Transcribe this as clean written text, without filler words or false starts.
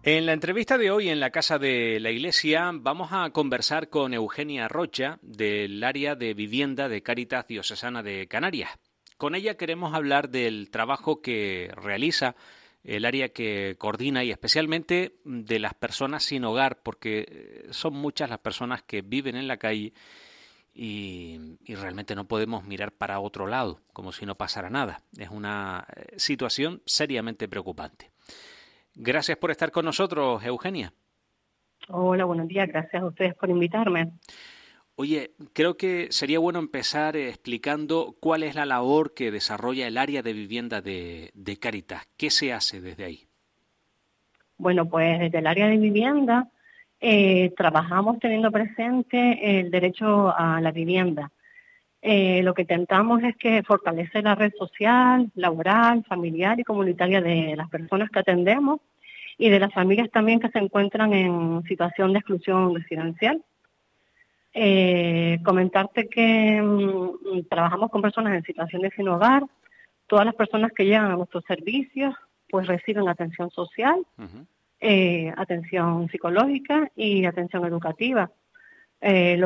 En la entrevista de hoy en la Casa de la Iglesia vamos a conversar con Eugenia Rocha del área de vivienda de Cáritas Diocesana de Canarias. Con ella queremos hablar del trabajo que realiza el área que coordina y especialmente de las personas sin hogar, porque son muchas las personas que viven en la calle y realmente no podemos mirar para otro lado, como si no pasara nada. Es una situación seriamente preocupante. Gracias por estar con nosotros, Eugenia. Hola, buenos días. Gracias a ustedes por invitarme. Oye, creo que sería bueno empezar explicando cuál es la labor que desarrolla el área de vivienda de Cáritas. ¿Qué se hace desde ahí? Bueno, pues desde el área de vivienda trabajamos teniendo presente el derecho a la vivienda. Lo que intentamos es que fortalecer la red social, laboral, familiar y comunitaria de las personas que atendemos y de las familias también que se encuentran en situación de exclusión residencial. Comentarte que trabajamos con personas en situación de sin hogar. Todas las personas que llegan a nuestros servicios pues reciben atención social, Uh-huh. atención psicológica y atención educativa.